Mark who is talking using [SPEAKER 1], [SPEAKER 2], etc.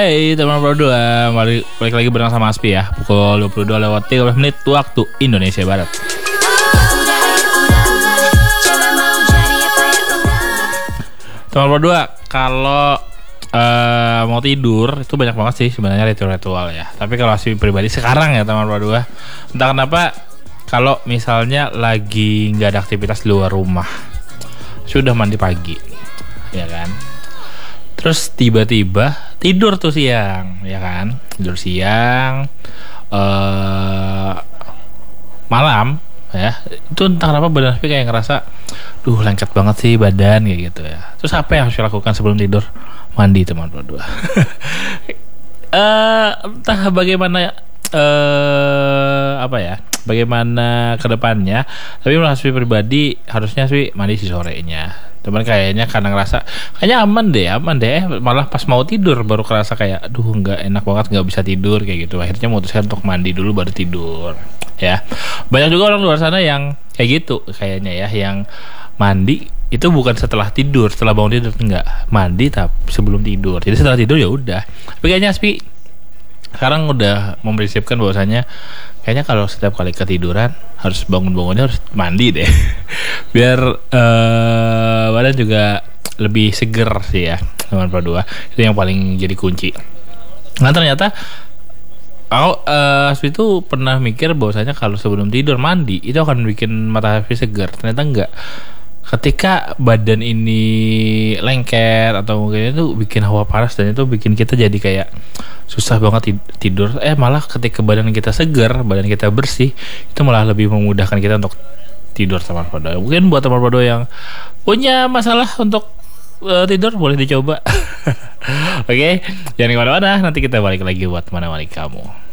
[SPEAKER 1] Hey teman berdua, balik lagi bareng sama Aspi ya. Pukul 22:13 waktu Indonesia Barat. Teman berdua, kalau mau tidur itu banyak banget sih sebenarnya ritual-ritual ya. Tapi kalau Aspi pribadi sekarang ya teman berdua, entah kenapa kalau misalnya lagi nggak ada aktivitas di luar rumah, sudah mandi pagi, ya kan? Terus tiba-tiba tidur tuh siang, ya kan? Tidur siang, malam, ya. Itu entah kenapa badan Aspi kayak ngerasa, lengket banget sih badan kayak gitu ya. Terus apa yang harus dilakukan sebelum tidur? Mandi teman berdua. Entah bagaimana, bagaimana kedepannya. Tapi menurut Aspi pribadi harusnya sih mandi si sorenya. Cuman kayaknya karena ngerasa kayaknya aman deh, malah pas mau tidur baru kerasa kayak nggak enak banget, nggak bisa tidur kayak gitu. Akhirnya memutuskan untuk mandi dulu baru tidur ya. Banyak juga orang luar sana yang kayak gitu kayaknya ya, yang mandi itu bukan setelah tidur, setelah bangun tidur, enggak, mandi tapi sebelum tidur. Jadi setelah tidur ya udah. Tapi kayaknya Aspi sekarang udah memprinsipkan bahwasanya kayaknya kalau setiap kali ketiduran harus bangunnya harus mandi deh. Biar badan juga lebih seger sih ya teman berdua. Itu yang paling jadi kunci. Nah ternyata Aspi itu pernah mikir bahwasanya kalau sebelum tidur mandi itu akan bikin mata Aspi seger. Ternyata enggak. Ketika badan ini lengket atau mungkin itu bikin hawa panas dan itu bikin kita jadi kayak susah banget tidur. Malah ketika badan kita segar, badan kita bersih, itu malah lebih memudahkan kita untuk tidur teman berdua. Mungkin buat teman berdua yang punya masalah untuk tidur boleh dicoba. Oke, jangan kemana-mana. Nanti kita balik lagi buat menemani kamu.